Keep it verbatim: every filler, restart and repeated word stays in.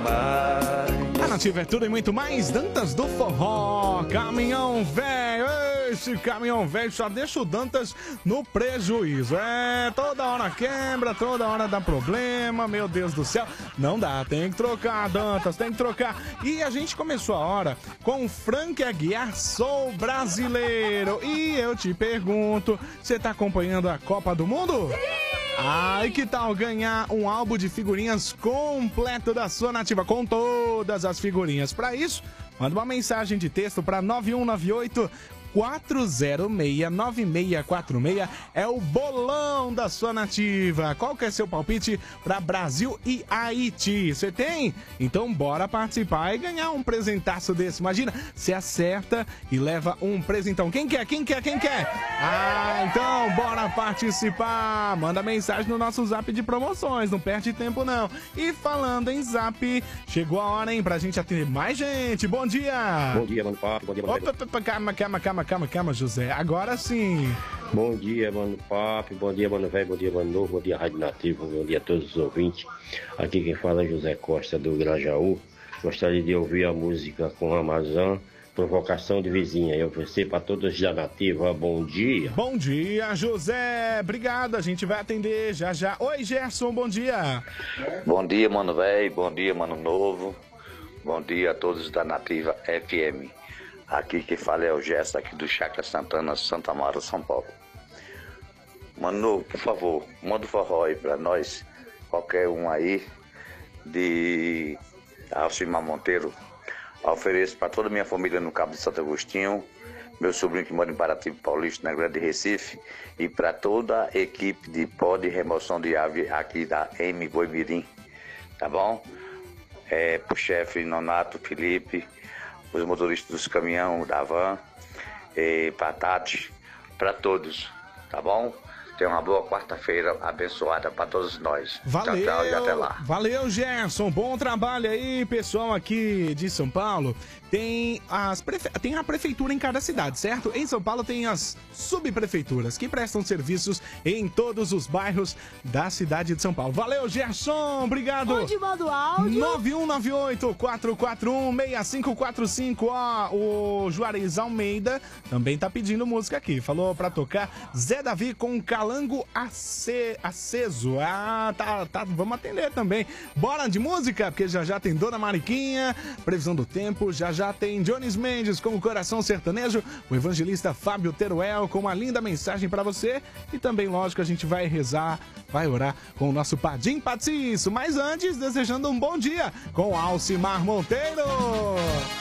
mais. A Nativa é tudo e muito mais. Dantas do Forró, caminhão velho. Esse caminhão velho só deixa o Dantas no prejuízo. É, toda hora quebra, toda hora dá problema. Meu Deus do céu, não dá, tem que trocar, Dantas, tem que trocar. E a gente começou a hora com Frank Aguiar, Sou Brasileiro. E eu te pergunto, você tá acompanhando a Copa do Mundo? Ai, que tal ganhar um álbum de figurinhas completo da sua Nativa, com todas as figurinhas? Para isso, manda uma mensagem de texto para nove um nove oito quatro zero seis nove seis quatro seis. É o bolão da sua Nativa. Qual que é seu palpite para Brasil e Haiti? Você tem? Então bora participar e ganhar um presentaço desse. Imagina, você acerta e leva um presentão. Quem quer? Quem quer? Quem quer? Ah, então bora participar. Manda mensagem no nosso zap de promoções. Não perde tempo não. E falando em zap, chegou a hora, hein, pra gente atender mais gente. Bom dia. Bom dia, mano Papo. Bom dia, mano. Opa, opa, calma, calma, calma, calma, calma, José. Agora sim. Bom dia, mano Papo. Bom dia, mano velho. Bom dia, mano novo. Bom dia, Rádio Nativa. Bom dia a todos os ouvintes. Aqui quem fala é José Costa do Grajaú. Gostaria de ouvir a música com a Amazon, Provocação de Vizinha. Eu ofereci para todos da Nativa. Bom dia. Bom dia, José. Obrigado. A gente vai atender já já. Oi, Gerson. Bom dia. Bom dia, mano velho. Bom dia, mano novo. Bom dia a todos da Nativa F M. Aqui quem fala é o Gerson, aqui do Chácara Santana, Santa Amaro, São Paulo. Mano, por favor, manda o forró aí pra nós, qualquer um aí, de Alcimar Monteiro. Ofereço para toda a minha família no Cabo de Santo Agostinho, meu sobrinho que mora em Paratiba Paulista, na Grande Recife, e para toda a equipe de pó de remoção de ave aqui da M Boimirim, tá bom? É, pro chefe Nonato, Felipe, os motoristas dos caminhões, da van, e pra Tati, pra todos, tá bom? Tenha uma boa quarta-feira abençoada pra todos nós. Valeu, tchau, tchau e até lá. Valeu, Gerson. Bom trabalho aí, pessoal aqui de São Paulo. Tem, as prefe... tem a prefeitura em cada cidade, certo? Em São Paulo tem as subprefeituras que prestam serviços em todos os bairros da cidade de São Paulo. Valeu, Gerson. Obrigado. Onde manda o áudio? nove um nove oito quatro quatro um seis cinco quatro cinco. Ó, o Juarez Almeida também tá pedindo música aqui. Falou pra tocar Zé Davi com Calango ace... Aceso. Ah, tá, tá. Vamos atender também. Bora de música, porque já já tem Dona Mariquinha, previsão do tempo, já já tem Jones Mendes com o Coração Sertanejo, o evangelista Fábio Teruel com uma linda mensagem pra você e também, lógico, a gente vai rezar, vai orar com o nosso Padim Patiço. Mas antes, desejando um bom dia com Alcimar Monteiro.